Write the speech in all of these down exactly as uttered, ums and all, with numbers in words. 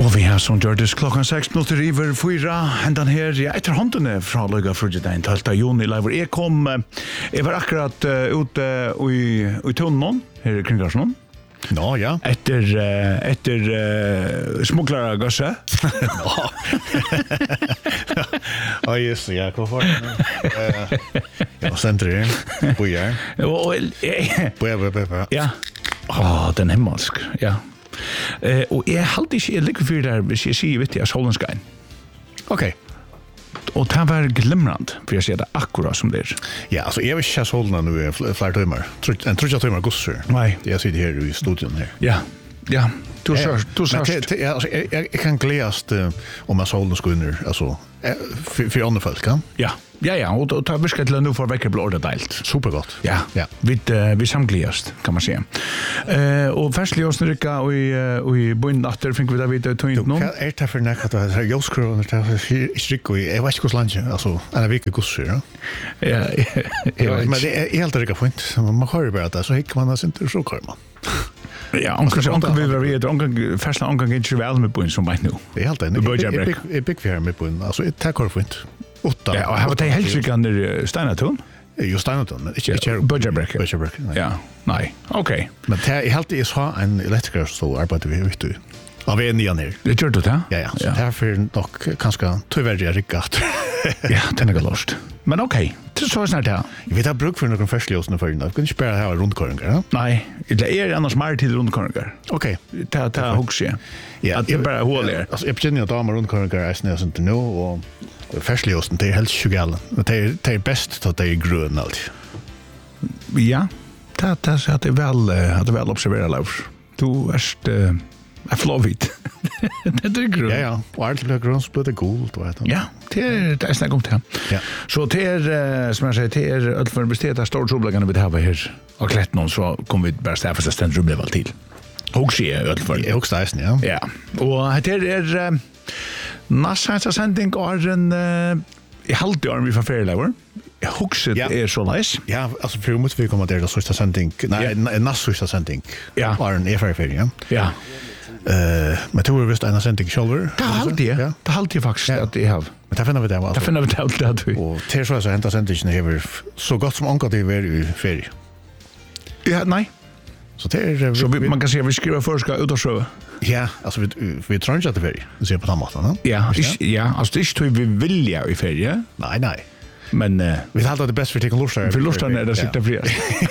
Och vi har som gör det klockan sex minuter över fyra. Ändan här, ja, efter hånden från Löga Frugedin, tolfte juni live. Jag kom, jag var akkurat uh, ute i, i tunneln, här i Kringarsson. Ja, ja. Efter, uh, efter uh, smugglare gosse. Ja. Ja, just det, ja, vad var det? Ja, centrum, bojar. Och, bojar, bojar, bojar. Ja. Åh, den himmelsk, ja. Uh, och jag hade inte jag ligger för där hvis jag säger vet jag solenskyn. Okej. Och det var glimrande för jag ser det akkurat som det är. Ja, alltså jag vill inte solna nu i flera timmar. En tror jag timmar gossar. Nej. Jag sitter här i studion här. Ja. Ja. Du sa du sa jag kan glädjas om jag solna skulle alltså för för andra folk kan. Ja. Ja, ja, och, och ta viskat till nu för veckor blir det delt. Supergott. Ja, ja. Vi, uh, vi samgläst, kan man säga. Uh, och färslig oss nyrka och i, uh, i bøynnatter finner vi da videre tog inte någon. Är det för näka att det här jordskruven det här strick och jag vet inte hur länge, alltså en vecka gossar, ja. Ja, ja, men det är helt riktigt fint. Man hör bara det så hickar man alltså inte så kör man. Ja, onkel onkel vill vara vidare, onkel färsla onkel inte väl med bøyn som vet nu. Det är helt enkelt. Jag big för med bøyn, alltså det tar fint. Åtta. Ja, och har det helt säkert under Steinaton? Jo, Steinaton, men inte inte Budgetbreaker. Budgetbreaker. Ja, nej. Okej. Men det är helt är så en elektriker så arbetar vi vet du. Ja, vi är nian här. Det gör du det? Ja, ja. Så därför dock kanske tyvärr riktigt. Ja, den är lost. Men okej. Det så snart här. Jag vet att bruk för någon färstlösning för innan. Kan inte spela här rundkörningar, ja? Nej, det är annars mer till rundkörningar. Okej. Ta ta huxie. Ja, att det bara håller. Alltså jag känner att de rundkörningar är snälla inte nu och färstlösning det är helt sjugal. Det är det är bäst att det är grön allt. Ja. Det det så att det väl att det väl observera Lars. Du är Jag flowit. Det är grön. Ja, ja. Och allt blir grön, så blir det gult. Ja, det är det är snägt om det. Ja. Så det är, som jag säger, det är att för bestämda stora troblägarna vi har här och klätt någon så kommer vi bara stäffa sig ständigt rubbel till. Och se öl för. Det är också nice, ja. Ja. Och det är nästa sändning och en i halvtid år vi får färlever. Huxet ja. är så nice. Ja, alltså för måste vi komma där då sista sändning. Nej, nästa sista sändning. Ja. Var en erfarenhet, ja. Ja. Eh, men tror visst en sändning själv. Det har det. Ja. Det har det faktiskt att det har. Men det finner vi det alltså. Det finner vi det allt vi. Och till så så hämta sändningen över så gott som onkat det är i ferie. Ja, nej. Så det är så vi, man kan se vi skriver förska ut och så. Ja, alltså vi vi tror inte att det är ferie. Det ser på samma sätt, va? Ja, ja, alltså det är tror vi vill ja i ferie. Nej, nej. Men uh, vi hade det bäst för att lustar. För lustar när det sitter fria.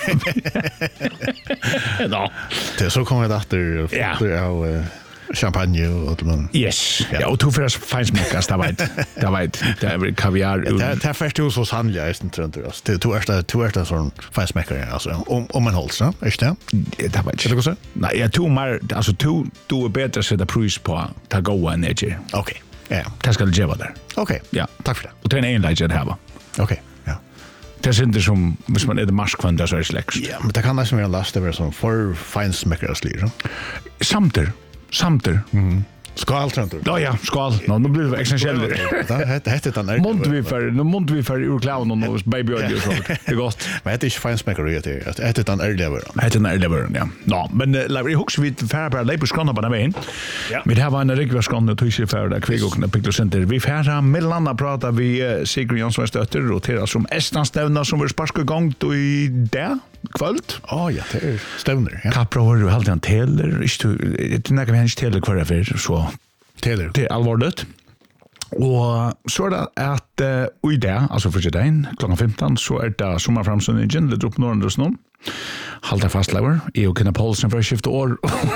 Ja. Det så kommer det åter ja. av champagne och men. Yes. Ja, och två fräs finsmackas där vet. Där vet. Det är kaviar. Det det först hus hos handlar är inte tror jag. Det två första två första sån finsmackare alltså om om man hålls, va? Är det? Det vet jag. Ska Nej, jag tror mer alltså två du är bättre sätta pris på ta go en edge. Okej. Ja. Det ska det ge där. Okej. Ja, tack för det. Och det är en legend här va. Okej. Ja. Det är inte som hvis man är det marskvand så är det släxt. Ja, men det kan nästan vara last över som för finsmackare slir. Samter. Samter. Mhm. Skål tror Ja ja, skål. Nu no, blir det essentiellt. Det heter den där. Mont vi för, nu mont vi för ur clown och baby oil så. Det är gott. Men det är inte finsmackare det är. Det heter den earlier. Det heter den earlier, ja. Ja, men Larry Hooks vi för bara labor skåna på den vägen. Ja. Men det här var en riktig skåna och tycker för där kvig och Pickle Center. Vi färra mellan pratar vi Sigrid Jansson stötter och till som Estlandstävna som var sparska igång då i där. Kvöld. Ja, ja, det är stävner. Ja. Kappråer du alltid en teler. Det är näka vi inte teler kvar för så. Teler. Det är allvarligt. Och så är det att uh, i det, alltså för dagen, klockan femton, så är det sommarframsynningen, lite upp norrande och sånt. Halta fastlever, i och Kina Paulsen för att skifta år.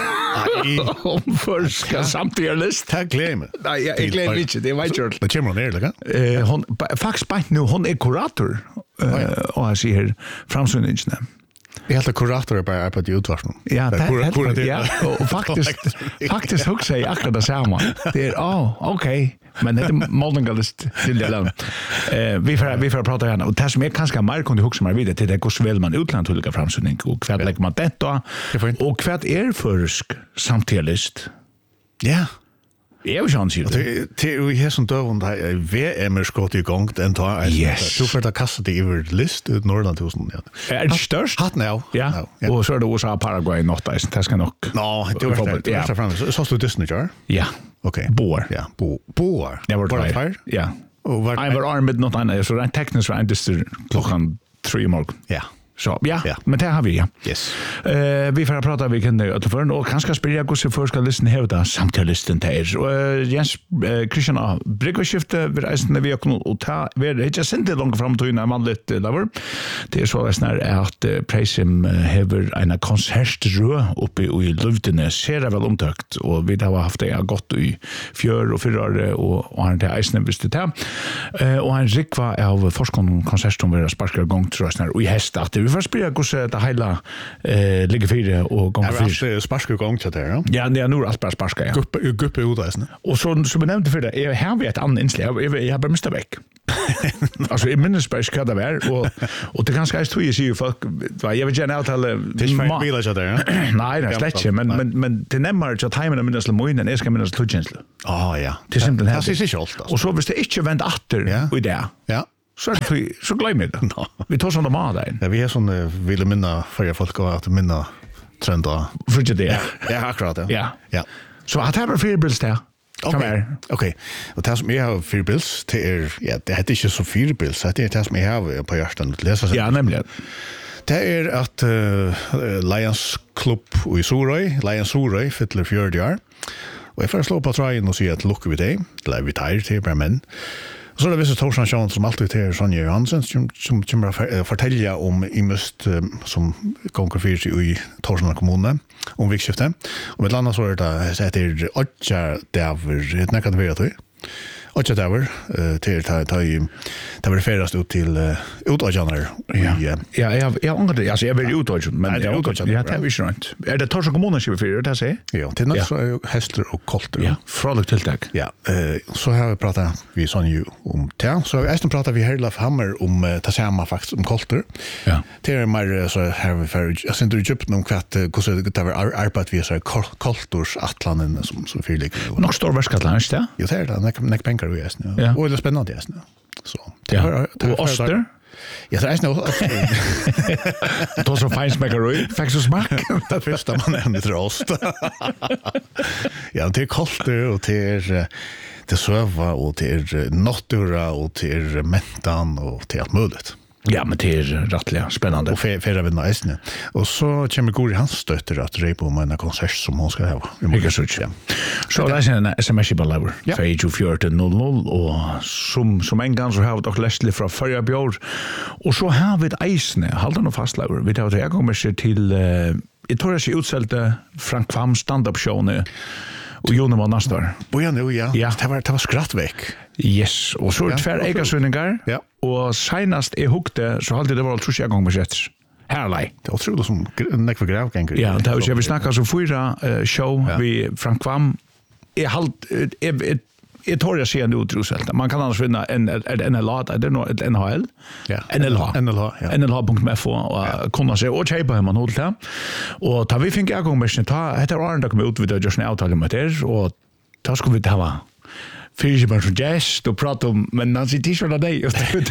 Om förska samtidigt list. Tack, glöm. Nej, jag glömmer inte, det var inte. Det kommer hon ner, eller? Hon, faktiskt bara nu, hon är kurator. Och jag ser framsynningen. Jag heter kurator bara på det utvarsning. Ja, det är ja, och faktiskt faktiskt också jag akkurat det samma. Det är ja, okej. Men det är målningalist till det land. Eh vi får vi får prata gärna och det som är kanske mer kunde huxa mer vidare till det går så väl man utland till framsynning och kvart lägger man det då. Och kvart är försk samtidigt. Ja. Jag vill chans ju. Det är ju som då och V M skott igång den tar. Du får ta kasta det över list ut Norrland tusen. Är det störst? Hot now. Ja. Och så är det U S A Paraguay något där. Det ska nog. Ja, det var det. Ja, fram. Så så du Disney jar? Ja. Okej. Bår. Ja, bo boar. Det var Bara två. tvär. Ja. Och var Jag var armed något annat, så rent tekniskt var det klockan tre i morgon. Ja. Så ja, Ja. men det har vi, ja. Yes. Eh, vi får prata vi kan det för och kanske spela hur för ska listen här där samtalisten där. Och uh, Jens uh, Christian A. Bryggerskifte vi reisen vi har och ta vi det inte sent det långt fram till när man lite lever. Det är så där är att uh, Presim uh, har en konsertrö uppe i Lövdene ser det väl omtökt och vi har haft det gott i fjör och fyra och och han det isen visst det. Eh och han rikva av forskon konsert som vi sparkar igång tror jag och i häst att vi får spela hur det hela eh ligger fyra och gånger fyra. Det är sparska igång så där, ja. Ja, det är nog allt bara sparska, ja. Guppe guppe utreisen. Och så som jag nämnde för det, jag har vi ett annat inslag, jag, jag har bara mistat väck. Alltså, jag minns bara ska det vara, och, och det kanske är så jag säger folk, jag vill gärna avtala... Det är fint bilar så där, ja. Nej, det är slett inte, men, men, men det nämmer inte att timene minnes lömöjnen, jag ska minnes kludkänsla. Ah, ja. Det är simpelthen det. Det är inte allt. Och så hvis det inte vänt atter i det, Ja. så är det så glöm det. No. Vi tar sådana mat där. Ja, vi är sån uh, vill minna för folk att minna trender. För det. Ja, akkurat det. Ja. Ja. Så att det var fyrbils där. Okej. Okej. Och det som jag har fyrbils till er, ja, det heter inte så fyrbils, det är det som jag har på hjärtan att läsa. Ja, nämligen. Det är att uh, Lions Club i Sorøy, Lions Sorøy, fyller fjörde år. Och jag får slå på trajen och säga att luckar vi det, eller vi tar till bara män. Och så är det vissa Torsan Sjön som alltid till Sonja Johansen som, som kommer att fortälja om i must som gånger fyra sig i Torsan kommune om vikskiftet. Och med ett annat så är det så heter Otja Daver, ett näkande vi att Otja Daver till att ta i det var färdast ut till utåtjänare. Ja, ja, jag jag ångrar det. Alltså jag vill utåtjänare, men det är utåtjänare. Ja, det är visst rätt. Är det Torsan kommunen som vi fyra, det säger? Ja, till något så är hästar och kolter. Ja, fröligt tilltag. Ja, så har vi pratat vi sån ju om det. Så vi ästen pratar vi Herlaf Hammer om det samma faktiskt om kolter. Ja. Det är mer så här vi för jag syns du köpt någon kvatt hur det var arbetat vi så koltors atlanen som som fyller. Nog stor värskatland, det? Jo, det är det. Näck näck pengar vi ästen. Ja. Och det är spännande ästen. Så. Det har och oster. Ja, det är nog. Då så feinsmäckeri, fick så smak. Det första man är med rost. Ja, det är kolter och det är det söva och det är natura och det är mentan och det är allt möjligt. Ja, men det är rättliga spännande. Och färra vi nästan. Och så kommer Gori hans stötter att repa om en konsert som hon ska ha. Mycket så. Ja. Så det är en sms i ballever. två fjorton noll noll och som som en gång så har vi dock Leslie från förra bjord. Och så har vi ett eisne, håller nog fast lever. Vi tar jag kommer sig till uh, jag tror jag ska utsätta Frank Kvam stand-up show nu. Och Jonas var nästar. Boja nu, ja. Ja. Det var, det var skrattväck. Yes. Och så är det tvär ägarsynningar. Ja. Och senast jag hukte så hade det varit tror jag gång med rätt. Härlig. Det var otroligt som näck för gravgänger. Ja, det har vi snackat så fyra uh, show ja. Vi Frank Kvam. Är halt är jag tror jag ser nu utrusselt. Man kan annars finna en en L A, det är nog N H L. Ja. N L H. N L H, ja. N L H punkt F och kunna se och köpa hem man hållt det. Och ta vi fick jag gång med ta heter Arne kom ut vid det just nu avtalet med det och ta skulle vi ha Fyra bara så jazz, då pratar om, men han sitter inte sådana dig.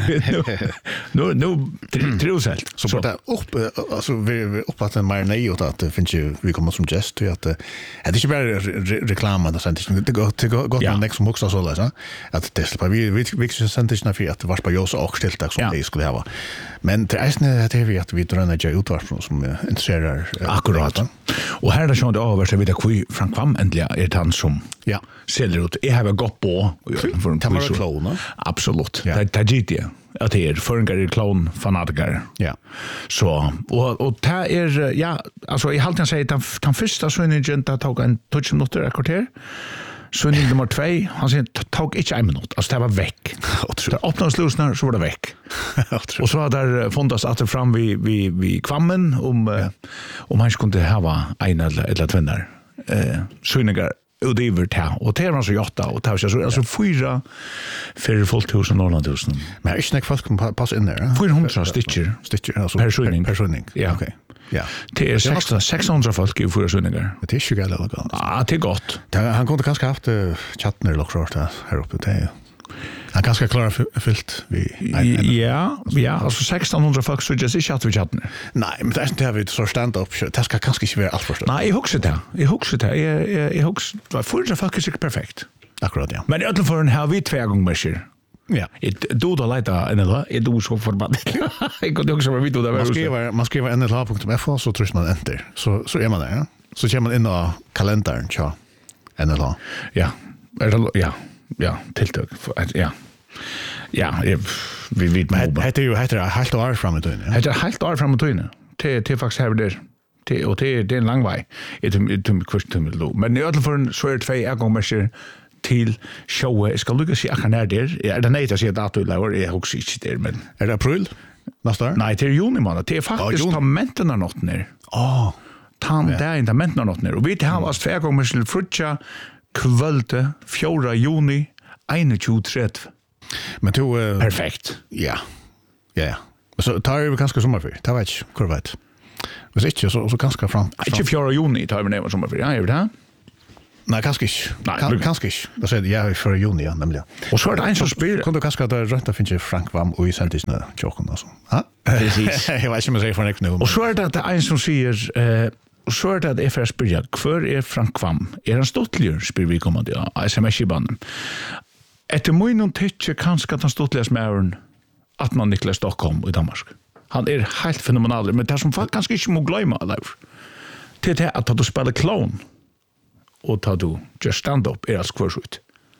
Nu, nu, truselt. Så på det upp, alltså vi uppfattar en mer nej åt att det finns ju, vi kommer som jazz till att det är inte bara reklam, det går gott med nästa som också så där, att det släpper vi, vi, vi sendes när för att det var på Josa och stiltag som det skulle ha. Men det är det vi att vi drar ner ut var som intresserar. Akkurat. Och här är det sånt över så vidare kvi Frank Kvam ändliga är han som ja säljer ut. Jag har gått på för en clown. Absolut. Det det gick att det är förringar i clown fanatiker. Ja. Så och och det är ja alltså i halten säger att den första söningen att ta en touch minuter ett kvarter. Söning nummer två, han säger tog inte en minut. Alltså det var väck. Det öppnade slusnar så var det väck. Och så har där fundas att det fram vi vi vi Kvammen om ja. om han skulle ha en eller eller två där. Eh söningar och det var det och det var så åtta och det så alltså fyra för fullt tusen och noll tusen. Men jag snackar fast kan passa in där. fyrahundra stitcher. Stitcher alltså per söning. Per söning. Ja. Okej. Ja. Det är sexhundra folk i fyra söningar. Det är ju galt eller galt. Ja, det är gott. Han kunde kanske haft chatten eller också här uppe det. Han ganska klara fyllt vi. Ja, ja, alltså sextonhundra folk så just inte att vi chatten. Nej, men det är inte vi så stand up. Det ska kanske inte vara allt för stort. Nej, jag huxar det. Jag huxar det. Jag jag jag huxar. För folk är säkert perfekt. Akkurat, ja. Men i alla fall har vi två gånger. Ja. Du då lite en eller är du så förbannad. Jag kunde också vara vid då man skriver man skriver n l h punkt f så trycker man enter. Så så är man där, ja. Så kommer man in i kalendern, tja. n l h. Ja. Är det ja. Ja, tilltag. Ja. Ja, vi vet med. Det är ju heter det helt år framåt nu. Det är helt år framåt nu. Till till faktiskt här där. Till och till det är en lång väg. Det är kvart till då. Men i alla fall så är det två gånger till showet. Ska du se att när där är det nej att se datum eller är också inte där men är det april nästa år? Nej, det är juni månad. Det är faktiskt ta menten något ner. Åh. Tan där inte menten något ner. Och vi har oss två gånger till frutcha kvällte fjärde juni tjugo tjugotre. Men du uh, perfekt. Ja. Ja. Så tar vi ganska sommarfri. Det vet jag, hur vet. Men inte så så ganska fram. Inte fjärde juni tar vi ner sommarfri. Ja, är det här? Nej, kanske inte. Nej, kanske inte. Det säger jag för juni, ja, nämligen. Och så är det en som spelar. Kunde du kanske att rönt att finna Frank Vam och i sentisnö tjocken alltså. Ja? Precis. Jag vet inte om jag säger för en nu. Och så är det att en som säger, eh, så är det att F R spyrir, hver er Frank Vam? Er han stottligur, spyr vi kommande, ja, S M S i banen. Etter munnen tykker kanskje at han stottligas med æren at man Niklas Stockholm i Danmark. Han er helt fenomenal, men det som folk kanskje ikke må gløyma, til det at du spiller clown, og tar du just stand-up, er altså kvarsut.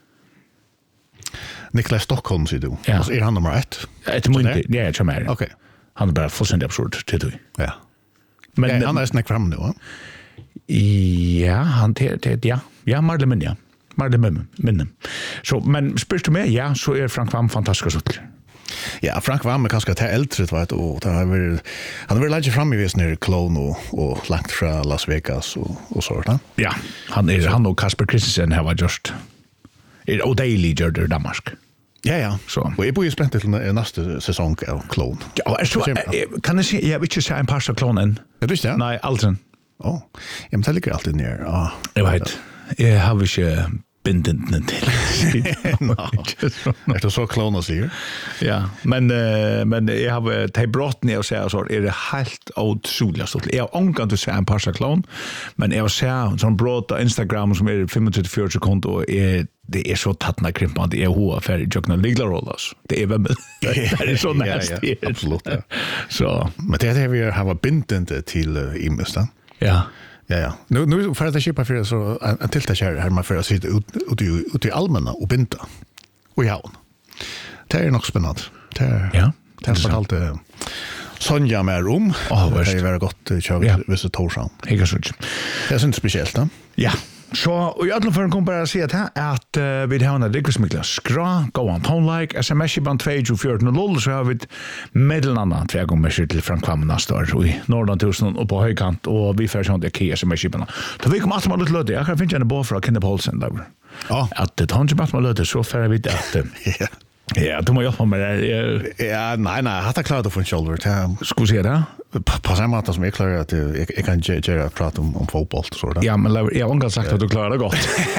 Niklas Stockholm, sier du? Ja. Altså, er han nummer ett? Etter munnen, ja, jeg kommer her. Okay. Han er bare fullstendig absurd til du. Ja. Men ja, han er snakk frem nu, ja? Ja, han til, til, ja, ja, Marle Minne, ja. Marle Minne. Så, men spørs du meg, ja, så er Frank Vam fantastisk suttler. Ja, Frank Vam er kanskje til eldre, vet du, og han har vært, han har vært lagt frem i visen her Clone og, og langt fra Las Vegas og, og så, da. Ja, han, er, han og Kasper Christensen har vært just, er og deilig gjør det Danmark. Ja, ja. Så. Og jeg bor jo spent til neste sesong av Clone. Ja, er så, kan jeg si, jeg vil ikke se en par av Clone enn. Ja, du ikke det? Nei, aldri. Åh, oh. Ja, men det ligger alltid nere. Ah. Jeg vet, jeg har ikke bindende til. Er det så Clone å sier? Ja, men, uh, men jeg har de brottene og sier så, er det helt utrolig stort. Jeg har omgang til å se en par av Clone, men jeg har sett sånn brott av Instagram som er trettifem til førti sekunder, og jeg det är så tattna krimpan det är hoa för i jukna ligla rollas det är väl det är så nästan ja, ja, absolut ja. Så men det är vi har bindende till uh, Imesta ja ja ja nu nu för att skipa för så en tillta kär här man för att sitta ut ut i ut i allmänna och binda och ja det är nog spännande det är ja det är fortalt uh, Sonja med rum oh, det är väldigt gott uh, kör ja. Vissa torsdag jag kan så det är inte speciellt då ja. Så, og i alle fall kom bare å si at, at uh, vi har en rikvismikla skra, gå an tonelike, S M S i band två två fyra noll, så har vi et meddelandet tve ganger til Frank Vam neste år, og i Norden tusen og på høykant, og vi får sånn det ikke S M S i band. Da vi kom alt med litt løte, jeg kan finne en bå fra Kenneth Poulsen, der. Ja. At det tar ikke alt med løte, så får vi det at... Ja. Ja, du må hjelpe meg med det. Ja, nei, nei, jeg har klart å få en kjolver til... Skulle si det? På, på samme måte som jeg klarer at jeg, jeg kan gjøre prate om, om fotball, så da. Ja, men jeg har omgang sagt at du klarer det godt.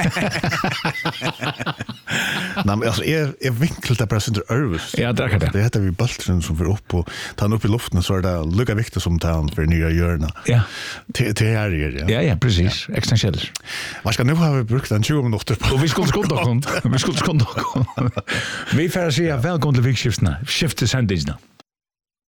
Nei, men altså, jeg, jeg vinklet det bare sin øvest. Ja, det er det. Det heter vi bultren som får opp, og tar han opp i luften, så er det lukka viktig som tar han for nye hjørne. Ja. Til her er det, ja. Ja, ja, precis. Ja. Existentiellt. Hva skal nu har vi brukt en tjugo minutter på? Og vi skulle skunde oss. Vi skulle skunde oss. Vi får si velkommen til vikskiftene. Skifte sendingsene.